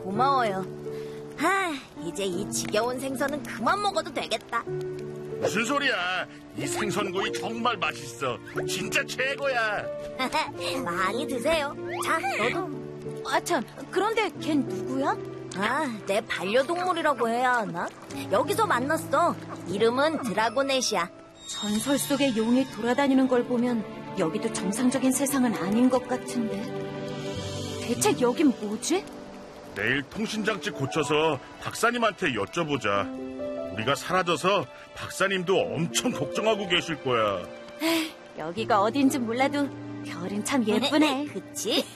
고마워요. 이제 이 지겨운 생선은 그만 먹어도 되겠다. 무슨 소리야? 이 생선구이 정말 맛있어. 진짜 최고야. 많이 드세요. 자, 너도. 참, 그런데 걘 누구야? 내 반려동물이라고 해야 하나? 여기서 만났어. 이름은 드라고넷이야. 전설 속의 용이 돌아다니는 걸 보면 여기도 정상적인 세상은 아닌 것 같은데. 대체 여긴 뭐지? 내일 통신장치 고쳐서 박사님한테 여쭤보자. 우리가 사라져서 박사님도 엄청 걱정하고 계실 거야. 여기가 어딘지 몰라도 별은 참 예쁘네. 그치?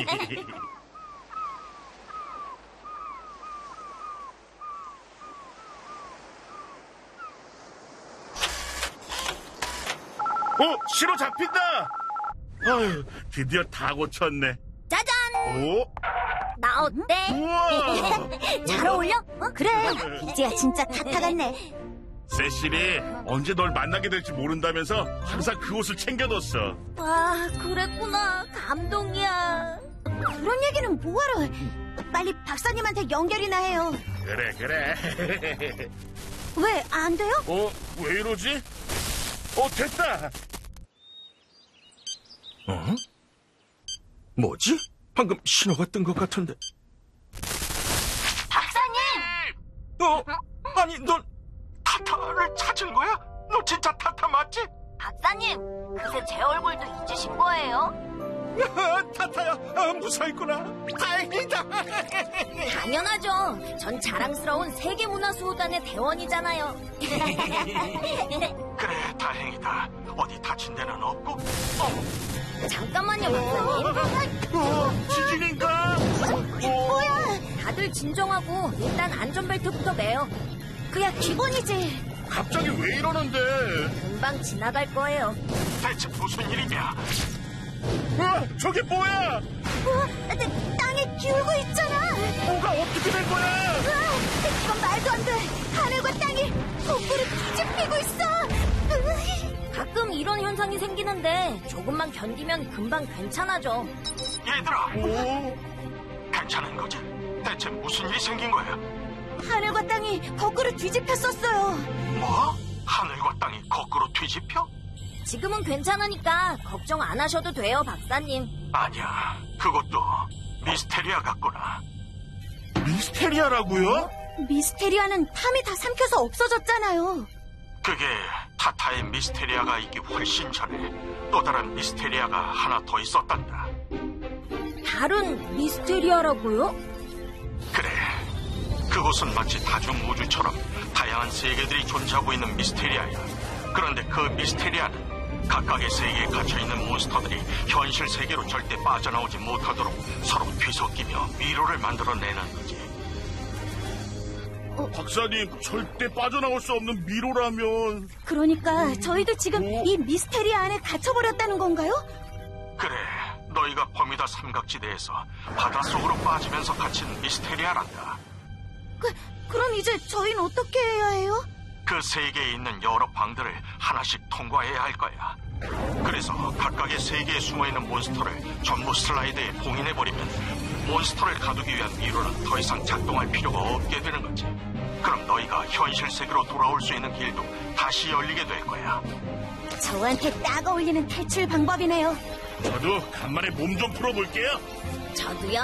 신호 잡힌다. 아유, 드디어 다 고쳤네. 짜잔! 오? 나 어때? 우와! 잘 어울려? 그래, 이제야 진짜 타타 같네. 세실이 언제 널 만나게 될지 모른다면서 항상 그 옷을 챙겨뒀어. 그랬구나. 감동이야. 그런 얘기는 뭐하러. 빨리 박사님한테 연결이나 해요. 그래. 왜, 안 돼요? 왜 이러지? 됐다. 뭐지? 방금 신호가 뜬 것 같은데. 박사님! 아니, 넌 타타를 찾은 거야? 너 진짜 타타 맞지? 박사님, 그새 제 얼굴도 잊으신 거예요? 타타야, 무사했구나. 다행이다. 당연하죠. 전 자랑스러운 세계문화수호단의 대원이잖아요. 그래, 다행이다. 어디 다친 데는 없고? 잠깐만요, 박사님. 지진인가? 다들 진정하고 일단 안전벨트부터 매요. 그야 기본이지. 갑자기 왜 이러는데? 금방 지나갈 거예요. 대체 무슨 일이냐? 저게 뭐야? 땅이 기울고 있잖아. 뭐가 어떻게 된 거야? 이건 말도 안 돼. 하늘과 땅이 거꾸로 뒤집히고 있어. 가끔 이런 현상이 생기는데 조금만 견디면 금방 괜찮아져. 얘들아, 괜찮은 거지? 대체 무슨 일이 생긴 거야? 하늘과 땅이 거꾸로 뒤집혔었어요. 뭐? 하늘과 땅이 거꾸로 뒤집혀? 지금은 괜찮으니까 걱정 안 하셔도 돼요, 박사님. 아니야, 그것도 미스테리아 같구나. 미스테리아라고요? 미스테리아는 탐이 다 삼켜서 없어졌잖아요. 그게 타타의 미스테리아가 있기 훨씬 전에 또 다른 미스테리아가 하나 더 있었단다. 다른 미스테리아라고요? 그래, 그곳은 마치 다중우주처럼 다양한 세계들이 존재하고 있는 미스테리아야. 그런데 그 미스테리아는 각각의 세계에 갇혀있는 몬스터들이 현실 세계로 절대 빠져나오지 못하도록 서로 뒤섞이며 미로를 만들어내는 거지. 박사님, 절대 빠져나올 수 없는 미로라면... 그러니까 저희도 지금 이 미스테리아 안에 갇혀버렸다는 건가요? 그래, 너희가 버뮤다 삼각지대에서 바닷속으로 빠지면서 갇힌 미스테리아란다. 그럼 이제 저희는 어떻게 해야 해요? 그 세계에 있는 여러 방들을 하나씩 통과해야 할 거야. 그래서 각각의 세계에 숨어있는 몬스터를 전부 슬라이드에 봉인해버리면 몬스터를 가두기 위한 미로는 더 이상 작동할 필요가 없게 되는 거지. 그럼 너희가 현실 세계로 돌아올 수 있는 길도 다시 열리게 될 거야. 저한테 딱 어울리는 탈출 방법이네요. 저도 간만에 몸 좀 풀어볼게요. 저도요.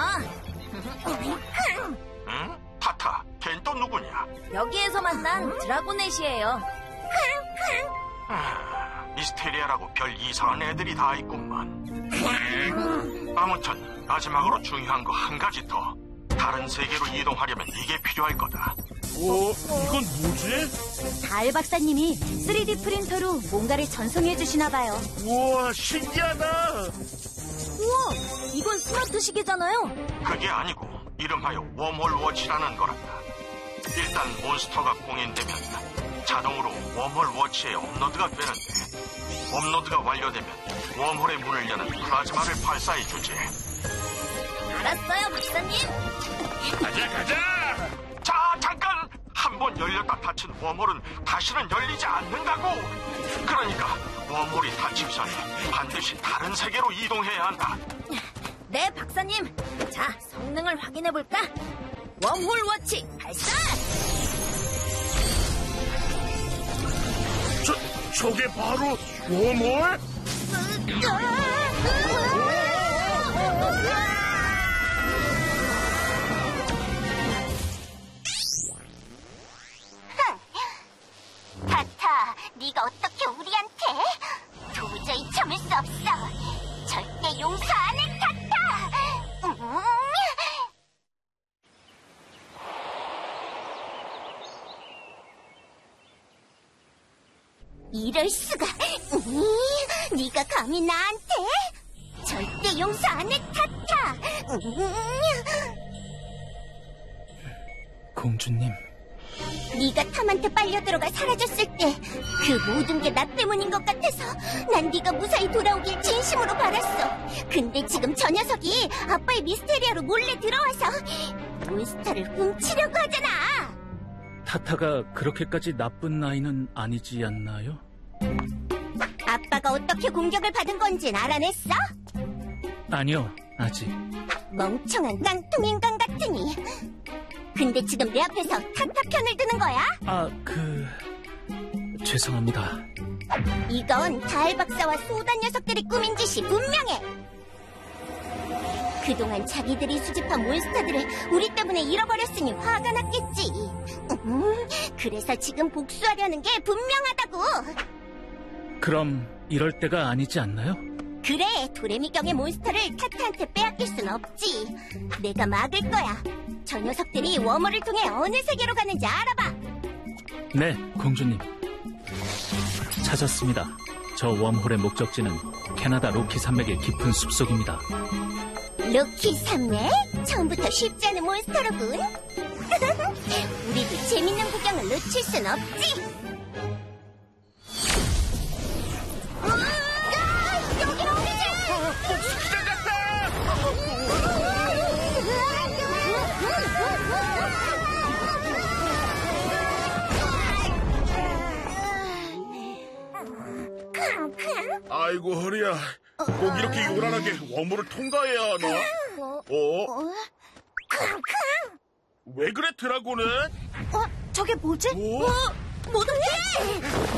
응? 타타, 걘 또 누구냐? 여기에서 만난 드라고넷이에요. 미스테리아라고 별 이상한 애들이 다 있구만. 아무튼 마지막으로 중요한 거 한 가지 더. 다른 세계로 이동하려면 이게 필요할 거다. 이건 뭐지? 달 박사님이 3D 프린터로 뭔가를 전송해 주시나 봐요. 우와, 신기하다. 우와, 이건 스마트 시계잖아요. 그게 아니고 이름하여 웜홀 워치라는 거란다. 일단 몬스터가 공인되면 자동으로 웜홀 워치에 업로드가 되는데 업로드가 완료되면 웜홀의 문을 여는 플라즈마를 발사해 주지. 알았어요, 박사님. 가자. 자, 잠깐! 한 번 열렸다 닫힌 웜홀은 다시는 열리지 않는다고! 그러니까 웜홀이 닫히기 전에 반드시 다른 세계로 이동해야 한다. 네, 박사님. 자, 성능을 확인해볼까? 웜홀 워치 발사! 저게 바로 웜홀? 타타, 네가 어떻게 우리한테? 도저히 참을 수 없어. 절대 용서 안 해, 타타. 이럴 수가. 네가 감히 나한테? 절대 용서 안 해, 타타. 공주님, 네가 탐한테 빨려 들어가 사라졌을 때 그 모든 게 나 때문인 것 같아서 난 네가 무사히 돌아오길 진심으로 바랐어. 근데 지금 저 녀석이 아빠의 미스테리아로 몰래 들어와서 몬스터를 훔치려고 하잖아. 타타가 그렇게까지 나쁜 아이는 아니지 않나요? 아빠가 어떻게 공격을 받은 건진 알아냈어? 아니요, 아직. 멍청한 깡통 인간 같으니. 근데 지금 내 앞에서 타타 편을 드는 거야? 죄송합니다. 이건 다알 박사와 소단 녀석들이 꾸민 짓이 분명해. 그동안 자기들이 수집한 몬스터들을 우리 때문에 잃어버렸으니 화가 났겠지. 그래서 지금 복수하려는 게 분명하다고. 그럼 이럴 때가 아니지 않나요? 그래, 도레미경의 몬스터를 타타한테 빼앗길 순 없지. 내가 막을 거야. 저 녀석들이 웜홀을 통해 어느 세계로 가는지 알아봐. 네, 공주님. 찾았습니다. 저 웜홀의 목적지는 캐나다 로키 산맥의 깊은 숲속입니다. 로키 산맥? 처음부터 쉽지 않은 몬스터로군. 우리도 재밌는 구경을 놓칠 순 없지. 여기로 오르지! 아이고 허리야. 꼭 이렇게 요란하게 웜홀을 통과해야 하나? 왜 그래 드라곤은? 저게 뭐지? 오? 못 오게!